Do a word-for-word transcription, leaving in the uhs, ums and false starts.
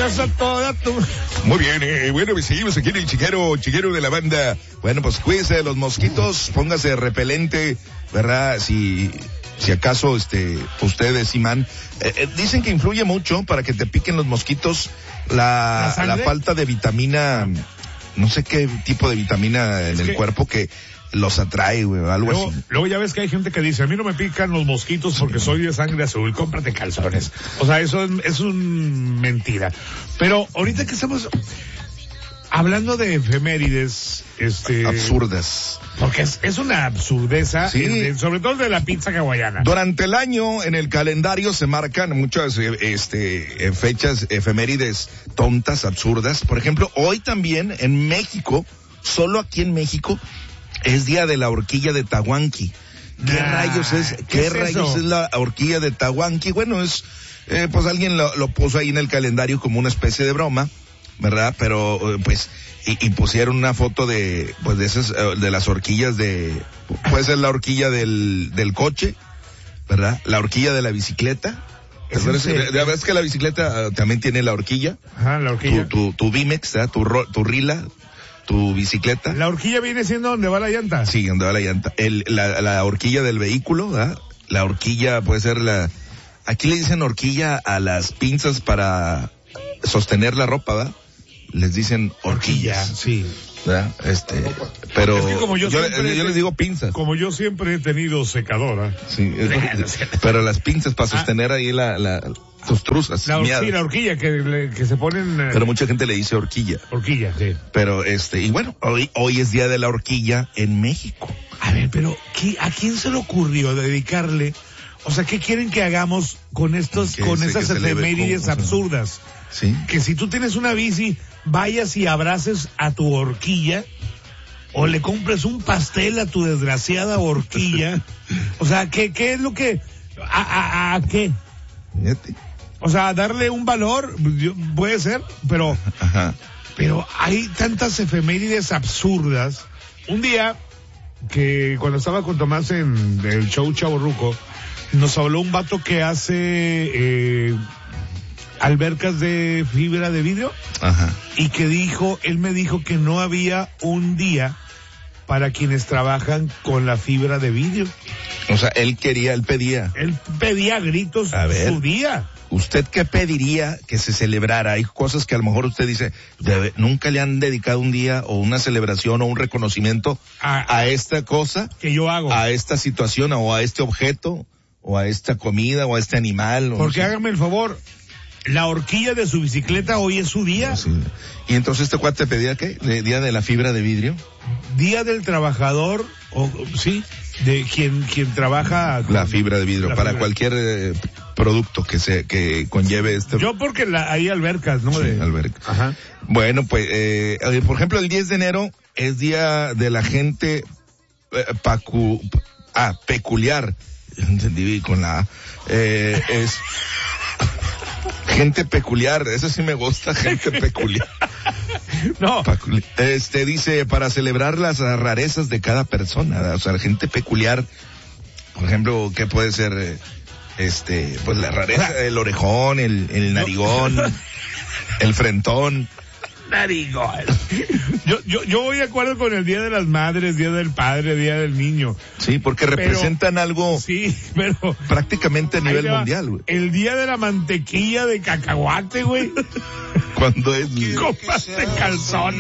Eso toda tu... Muy bien, eh, bueno, pues seguimos aquí en el chiquero, chiquero de la banda. Bueno, pues cuídese de los mosquitos, póngase repelente, ¿verdad? Si, si acaso, este, usted es imán. Eh, eh, dicen que influye mucho para que te piquen los mosquitos la, ¿La la falta de vitamina, no sé qué tipo de vitamina en Es el que... cuerpo que los atrae, güey, algo luego, así. luego ya ves que hay gente que dice, a mí no me pican los mosquitos porque soy de sangre azul, cómprate calzones. O sea, eso es, es un mentira. Pero ahorita que estamos hablando de efemérides, este... absurdas. Porque es, es una absurdeza, Sí. en, sobre todo de la pizza hawaiana. Durante el año en el calendario se marcan muchas eh, este, eh, fechas efemérides tontas, absurdas. Por ejemplo, hoy también en México, solo aquí en México, es día de la horquilla de Tahuanqui. ¿Qué Nah, rayos es? ¿Qué, ¿qué es rayos eso? es la horquilla de Tahuanqui? Bueno, es, eh, pues alguien lo, lo puso ahí en el calendario como una especie de broma, ¿verdad? Pero, eh, pues, y, y pusieron una foto de, pues, de esas, eh, de las horquillas de, puede ser la horquilla del, del coche, ¿verdad? La horquilla de la bicicleta. ¿Es ¿Te acuerdas? en serio? Ya ves que la bicicleta uh, también tiene la horquilla. Ajá, la horquilla. Tu, tu, tu Bimex, ¿verdad? Tu, ro, tu rila, tu bicicleta. La horquilla viene siendo donde va la llanta. Sí, donde va la llanta. El, la, la horquilla del vehículo, ¿verdad? La horquilla puede ser la, aquí le dicen horquilla a las pinzas para sostener la ropa, ¿verdad? Les dicen horquillas. Sí. ¿Verdad? Este, pero Es que como yo yo, siempre- yo les digo pinzas. Como yo siempre he tenido secadora. Sí, es- pero las pinzas para sostener ahí la, la, tus truzas. La, hor- miadas. sí, la horquilla que, le- que se ponen... eh, Pero mucha gente le dice horquilla. horquilla, sí. Pero este, y bueno, hoy, hoy es día de la horquilla en México. A ver, pero ¿qué, ¿a quién se le ocurrió dedicarle? O sea, ¿qué quieren que hagamos con estos, Que con se- esas que celebre efemérides como- absurdas? Sí. Que si tú tienes una bici, vayas y abraces a tu horquilla, o le compres un pastel a tu desgraciada horquilla. O sea, ¿qué, qué es lo que, a, a, a qué? Fíjate. O sea, darle un valor, yo- puede ser, pero, Ajá. pero hay tantas efemérides absurdas. Un día, que cuando estaba con Tomás en el show Chavorruco, nos habló un vato que hace, eh, albercas de fibra de vidrio, Ajá. y que dijo, él me dijo que no había un día para quienes trabajan con la fibra de vidrio. O sea, él quería, él pedía. Él pedía a gritos A ver. su día. ¿Usted qué pediría que se celebrara? Hay cosas que a lo mejor usted dice, debe- nunca le han dedicado un día o una celebración o un reconocimiento A- a esta cosa, Que yo hago. a esta situación o a este objeto o a esta comida o a este animal. o Porque no sé. hágame el favor, la horquilla de su bicicleta hoy es su día. Sí. Y entonces este cuate pedía qué? ¿De día de la fibra de vidrio? Día del trabajador, o sí, de quien, quien trabaja. con- La fibra de vidrio, la para fibra. cualquier eh, producto que se que conlleve este. Yo porque la, hay albercas, ¿no? Sí, De- alberca. Ajá. Bueno, pues, eh, eh, por ejemplo, el diez de enero es día de la gente eh, pacu, ah, peculiar. Yo entendí con la A. Eh, es gente peculiar, eso sí me gusta, gente peculiar. No, Paculi- Este dice, para celebrar las rarezas de cada persona, ¿verdad? O sea, la gente peculiar, por ejemplo, ¿qué puede ser? eh, Este, pues la rareza, el orejón, el, el narigón, el frentón. narigón. Yo, yo, yo voy de acuerdo con el Día de las Madres, Día del Padre, Día del Niño. Sí, porque Pero- representan algo Sí, pero... prácticamente a ahí nivel te va. mundial, güey. El Día de la Mantequilla de Cacahuate, güey. Cuando es... Copas de calzón.